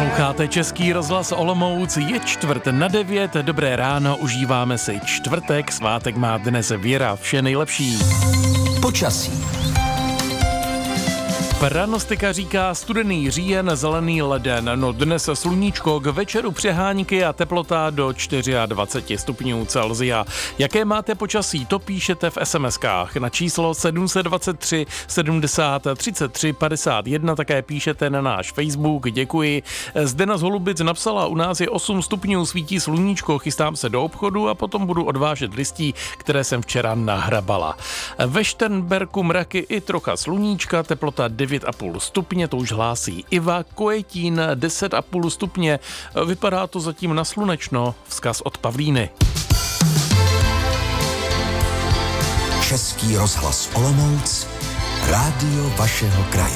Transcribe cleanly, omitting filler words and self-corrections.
Posloucháte Český rozhlas Olomouc, je 8:45, dobré ráno, užíváme si čtvrtek, svátek má dnes Věra, vše nejlepší. Počasí. Pranostika říká studený říjen, zelený leden, no dnes sluníčko, k večeru přehánky a teplota do 24 stupňů Celsia. Jaké máte počasí, to píšete v SMS-kách na číslo 723 70 33 51, také píšete na náš Facebook, děkuji. Zdena z Holubic napsala, u nás je 8 stupňů, svítí sluníčko, chystám se do obchodu a potom budu odvážet listí, které jsem včera nahrabala. Ve Šternberku mraky i trocha sluníčka, teplota 9,5 stupně, to už hlásí Iva. Kojetín 10,5 stupně, vypadá to zatím na slunečno, vzkaz od Pavlíny. Český rozhlas Olomouc, rádio vašeho kraje.